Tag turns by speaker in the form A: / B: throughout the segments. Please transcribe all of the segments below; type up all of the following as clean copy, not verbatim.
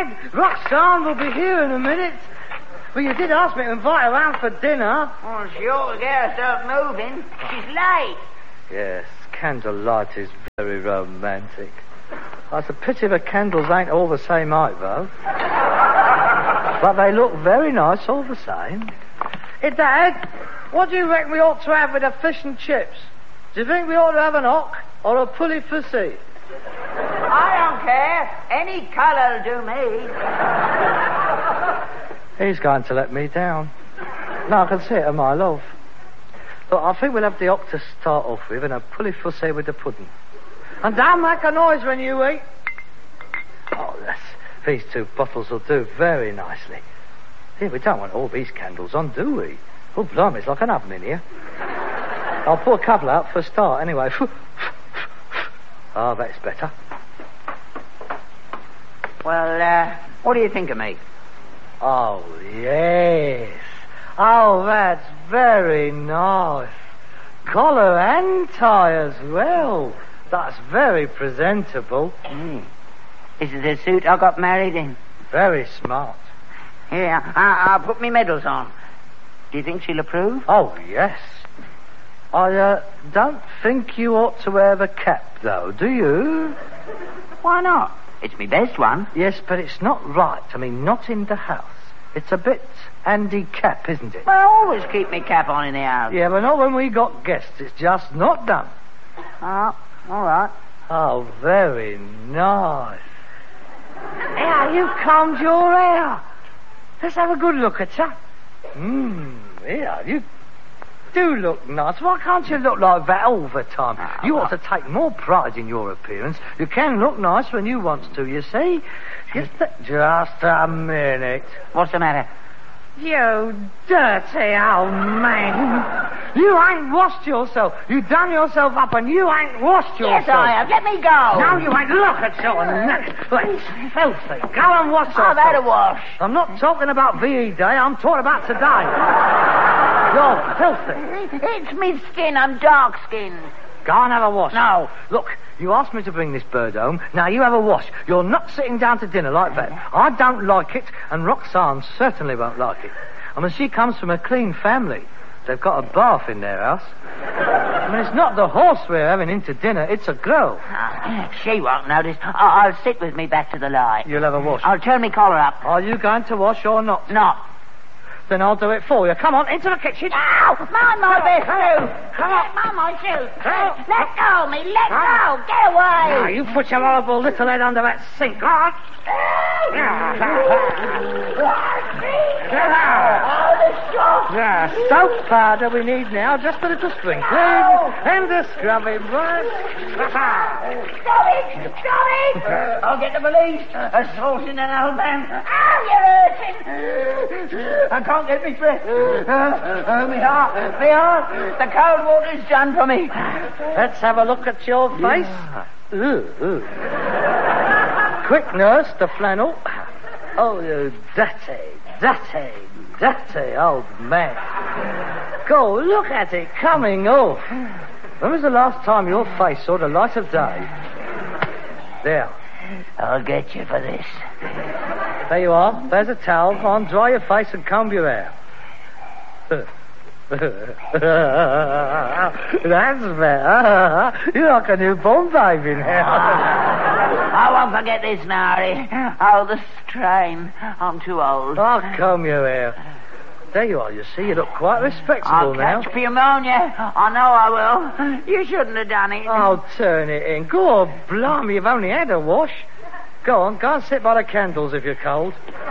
A: Dad, Roxanne will be here in a minute. Well, you did ask me to invite her round for dinner.
B: Well, she ought to get herself moving. She's late.
A: Yes, candlelight is very romantic. It's a pity the candles ain't all the same height, though. But they look very nice all the same. Hey, Dad, what do you reckon we ought to have with the fish and chips? Do you think we ought to have an hock or a pulley fussy?
B: I don't care. Any colour'll do me.
A: He's going to let me down. No, I can see it, my love. Look, I think we'll have the hock to start off with and a pulley fussy with the pudding. And don't make a noise when you eat. Oh, these two bottles will do very nicely. Here, we don't want all these candles on, do we? Oh, blimey, it's like an oven in here. I'll pour a couple out for a start, anyway. Oh, that's better.
B: Well, what do you think of me?
A: Oh, yes. Oh, that's very nice. Collar and tie as well. That's very presentable.
B: This is the suit I got married in.
A: Very smart.
B: Here, I'll put me medals on. Do you think she'll approve?
A: Oh, yes. I don't think you ought to wear the cap, though, do you?
B: Why not? It's my best one.
A: Yes, but it's not right. I mean, not in the house. It's a bit handicap, isn't it?
B: Well, I always keep my cap on in the house.
A: Yeah, but not when we got guests. It's just not done.
B: Oh, all right.
A: Oh, very nice. How you combed your hair. Let's have a good look at you. Yeah, you do look nice. Why can't you look like that all the time? You ought to take more pride in your appearance. You can look nice when you want to, you see. Just a minute.
B: What's the matter?
A: You dirty old man. You ain't washed yourself. You done yourself up and you ain't washed yourself.
B: Yes, I have. Let me go.
A: No, you ain't. Look at your neck. It's filthy. Go and wash yourself.
B: I've had a wash.
A: I'm not talking about VE Day. I'm talking about today. You're filthy.
B: It's me skin. I'm dark-skinned.
A: Go and have a wash.
B: No.
A: Look, you asked me to bring this bird home. Now you have a wash. You're not sitting down to dinner like that. I don't like it, and Roxanne certainly won't like it. I mean, she comes from a clean family. They've got a bath in their house. I mean, it's not the horse we're having into dinner. It's a girl.
B: She won't notice. I'll sit with me back to the light.
A: You'll have a wash.
B: I'll turn my collar up.
A: Are you going to wash or not?
B: Not.
A: Then I'll do it for you. Come on, into the kitchen.
B: Ow! Mind my best shoe.
A: Come on.
B: Mind my shoe. Let go, me. Let go. Get away.
A: Now, you put your horrible little head under that sink. All right? Soap powder we need now, just a little sprinkling, and a scrubbing brush.
B: Stop it! Stop it! I'll get the police. Assaulting an old man. Ow, you're hurting. I can't get my breath. My heart. The cold water's done for me.
A: Let's have a look at your face. Quick, nurse, the flannel. Oh, you dirty old man. Go, look at it coming off. When was the last time your face saw the light of day? There.
B: I'll get you for this.
A: There you are. There's a towel. Go on, dry your face and comb your hair. That's better. You're like a newborn baby now.
B: I won't forget this, Mary. Oh, the strain. I'm too old.
A: I'll comb your hair. There you are, you see. You look quite respectable
B: I'll
A: now.
B: catch pneumonia. I know I will. You shouldn't have done it.
A: Oh, turn it in. Go on, blimey, you've only had a wash. Go on, go and sit by the candles if you're cold.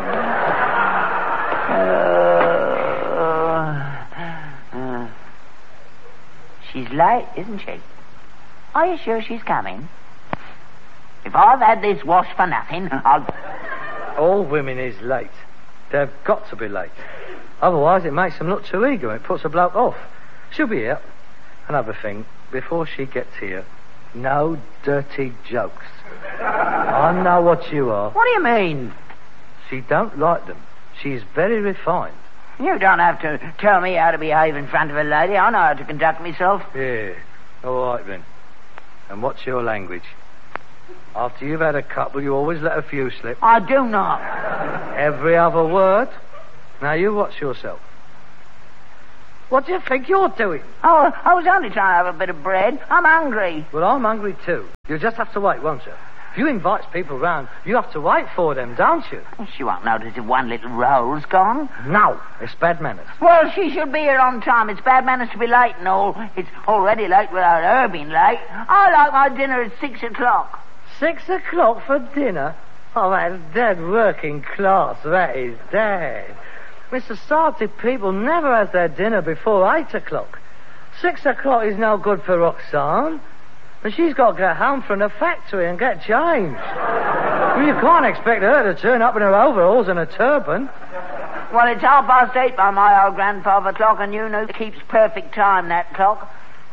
B: She's late, isn't she? Are you sure she's coming? If I've had this wash for nothing, I'll...
A: All women is late. They've got to be late. Otherwise, it makes them look too eager and it puts a bloke off. She'll be here. Another thing, before she gets here, no dirty jokes. I know what you are.
B: What do you mean?
A: She don't like them. She's very refined.
B: You don't have to tell me how to behave in front of a lady. I know how to conduct myself.
A: Yeah. All right, then. And what's your language? After you've had a couple, you always let a few slip.
B: I do not.
A: Every other word. Now you watch yourself. What do you think you're doing?
B: Oh, I was only trying to have a bit of bread. I'm hungry.
A: Well, I'm hungry too. You'll just have to wait, won't you? If you invite people round, you have to wait for them, don't you?
B: She won't notice if one little roll's gone.
A: No, it's bad manners.
B: Well, she should be here on time. It's bad manners to be late and all. It's already late without her being late. I like my dinner at 6 o'clock.
A: 6 o'clock for dinner? Oh, that's dead working class. That is dead. Mr. Sarti people never have their dinner before 8 o'clock. 6 o'clock is no good for Roxanne. But she's got to get home from the factory and get changed. Well, you can't expect her to turn up in her overalls and a turban.
B: Well, it's 8:30 by my old grandfather clock, and you know it keeps perfect time, that clock.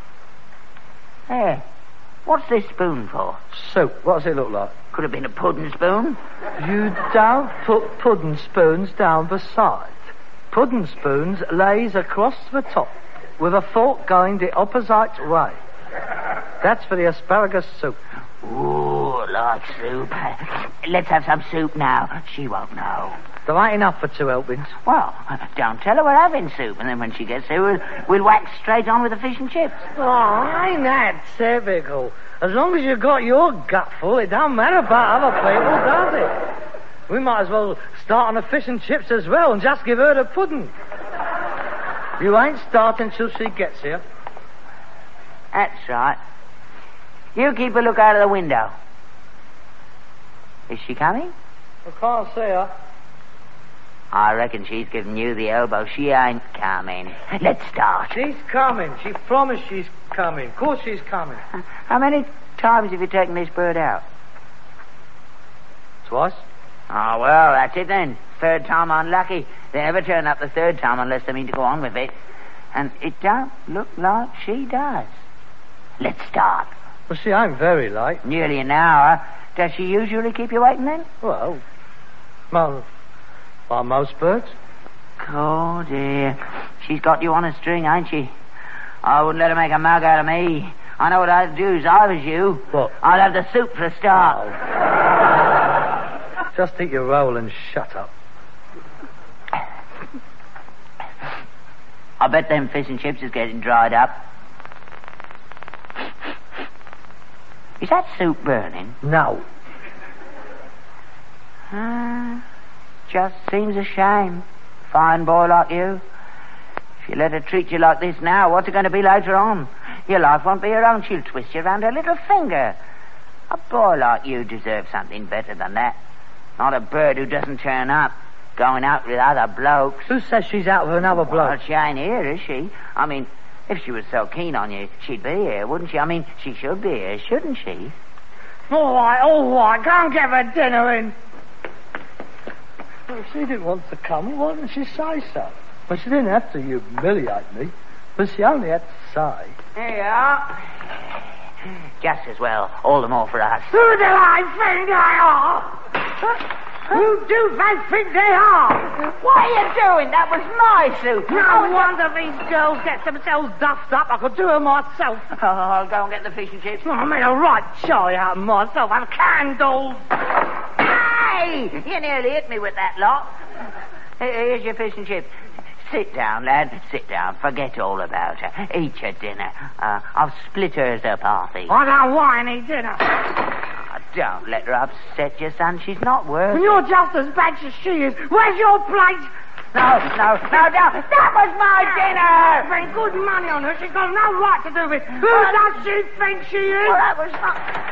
B: Hey, what's this spoon for?
A: Soup. What does it look like?
B: Could have been a pudding spoon.
A: You don't put pudding spoons down beside. Pudding spoons lays across the top with a fork going the opposite way. That's for the asparagus soup.
B: Ooh, like soup. Let's have some soup now. She won't know.
A: There ain't enough for 2 helpings.
B: Well, don't tell her we're having soup, and then when she gets here, we'll wax straight on with the fish and chips.
A: Oh, ain't that typical? As long as you've got your gut full, it don't matter about other people, does it? We might as well start on the fish and chips as well and just give her the pudding. You ain't starting till she gets here.
B: That's right. You keep a look out of the window. Is she coming?
A: I can't see her.
B: I reckon she's giving you the elbow. She ain't coming. Let's start.
A: She's coming. She promised she's coming. Of course she's coming.
B: How many times have you taken this bird out?
A: Twice.
B: Oh, well, that's it then. Third time unlucky. They never turn up the third time unless they mean to go on with it. And it don't look like she does. Let's start.
A: Well, she ain't very late.
B: Nearly an hour. Does she usually keep you waiting then?
A: Well, like most birds.
B: Oh, dear. She's got you on a string, ain't she? I wouldn't let her make a mug out of me. I know what I'd do if I was you.
A: What?
B: I'd have the soup for a start.
A: Oh. Just eat your roll and shut up.
B: I bet them fish and chips is getting dried up. Is that soup burning?
A: No.
B: Just seems a shame. Fine boy like you. If you let her treat you like this now, what's it going to be later on? Your life won't be her own. She'll twist you around her little finger. A boy like you deserves something better than that. Not a bird who doesn't turn up, going out with other blokes.
A: Who says she's out with another bloke?
B: Well, she ain't here, is she? I mean, if she was so keen on you, she'd be here, wouldn't she? I mean, she should be here, shouldn't she?
A: All right. Go and get her dinner in. Well, if she didn't want to come, why didn't she say so? Well, she didn't have to humiliate me, but she only had to say.
B: Here you are. Just as well. All the more for us.
A: Who do I think they are? Who do they think they are?
B: What are you doing? That was my soup.
A: No wonder these girls get themselves duffed up. I could do it myself.
B: Oh, I'll go and get the fish and chips.
A: I made a right jolly out of myself. Have candles.
B: Hey! You nearly hit me with that lot. Here's your fish and chips. Sit down, lad. Sit down. Forget all about her. Eat your dinner. I'll split hers up, Arthie.
A: I don't want any dinner.
B: Don't let her upset you, son. She's not worth it.
A: You're just as bad as she is. Where's your plate?
B: No. That was my dinner!
A: Spend good money on her. She's got no right to do it. Who does she think she is?
B: Well, that was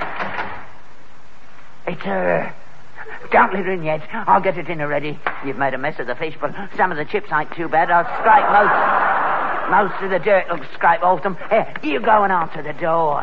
B: not... It's her. Don't let her in yet. I'll get her dinner ready. You've made a mess of the fish, but some of the chips ain't too bad. I'll scrape most of the dirt. I'll scrape off them. Here, you go and answer the door.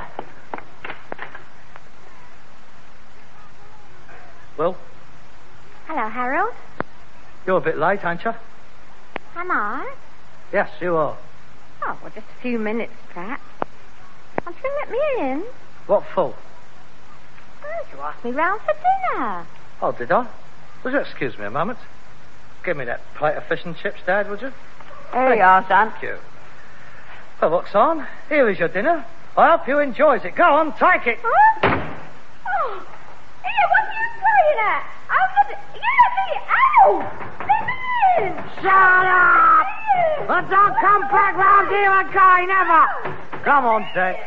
A: Well?
C: Hello, Harold.
A: You're a bit late, aren't you?
C: Am I?
A: Yes, you are.
C: Oh, well, just a few minutes, perhaps. Won't you let me in?
A: What for?
C: Oh, you asked me round for dinner.
A: Oh, did I? Would you excuse me a moment? Give me that plate of fish and chips, Dad, would you?
B: There you are, son.
A: Thank you. Well, Roxanne, here is your dinner. I hope you enjoys it. Go on, take it.
C: Huh? Oh, Here, what are you playing at? Oh, look, you let me out! Let me in!
A: Shut up! But don't come back round here again, never! Come on, Dick.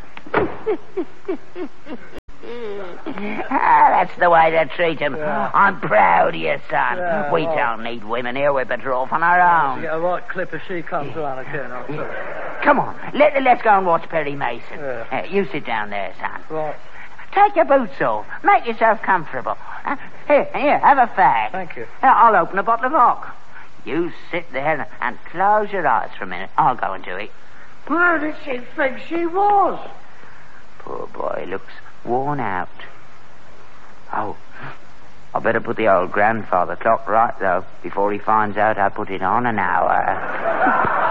B: That's the way to treat him.
A: Yeah.
B: I'm proud of you, son.
A: Yeah,
B: we
A: well.
B: don't need women here. We're better off on our own.
A: Get a right clip if she comes around again, I'll tell you.
B: Come on, let's go and watch Perry Mason.
A: Yeah.
B: You sit down there, son.
A: Right.
B: Take your boots off. Make yourself comfortable. Here, have a fag.
A: Thank you.
B: I'll open a bottle of hock. You sit there and close your eyes for a minute. I'll go and do it.
A: Where did she think she was?
B: Poor boy looks worn out. Oh, I better put the old grandfather clock right, though, before he finds out I put it on an hour.